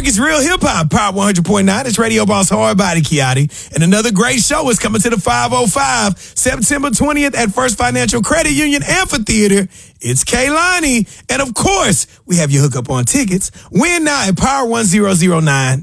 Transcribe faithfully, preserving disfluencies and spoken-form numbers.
it's Real Hip Hop, Power one hundred point nine. It's Radio Boss Hardbody Kiati. And another great show is coming to the five oh five, September twentieth at First Financial Credit Union Amphitheater. It's Kaylani. And of course, we have your hookup on tickets. Win now at power one thousand nine.